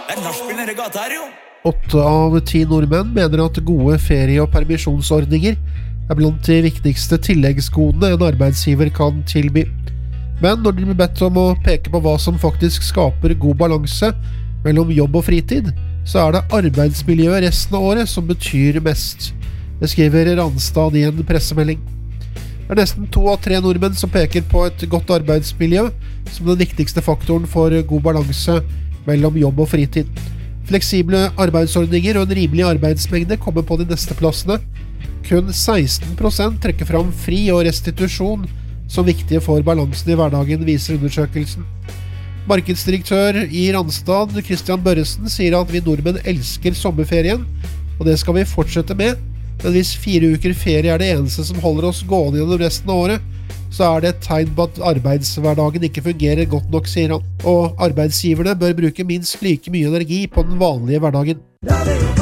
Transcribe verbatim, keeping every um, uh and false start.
Det er nachspiel nede i gata her, jo. Åtte av ti nordmenn mener at gode ferie- og permisjonsordninger er blant de viktigste tilleggsgodene en arbeidsgiver kan tilby. Men når de blir bedt om å peke på hva som faktisk skaper god balanse mellom jobb og fritid, så er det arbeidsmiljøet resten av året som betyr mest. Det skriver Randstad i en pressemelding. Det er nesten to av tre nordmenn som peker på et godt arbeidsmiljø som den viktigste faktoren for god balanse mellom jobb og fritid. Fleksible arbeidsordninger og en rimelig arbeidsmengde kommer på de neste plassene. Kun seksten prosent trekker fram fri og restitusjon som viktige for balansen i hverdagen, viser undersøkelsen. Markedsdirektør i Randstad, Christian Børresen, sier at vi nordmenn elsker sommerferien, og det skal vi fortsette med. Men hvis fire uker ferie er det eneste som holder oss gående gjennom resten av året, så er det et tegn på at arbeidshverdagen ikke fungerer godt nok, sier han. Og arbeidsgiverne bør bruke minst like mye energi på den vanlige hverdagen.